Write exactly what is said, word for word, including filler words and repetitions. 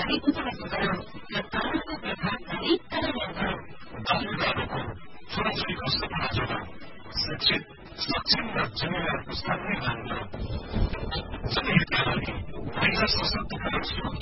दालुगारोको छोराछोरी कस्तो पढाउँछ शिक्षित सक्षम र जिम्मेवार पुस्ताकै नाममा जनहितका लागि महिला सशक्तिकरण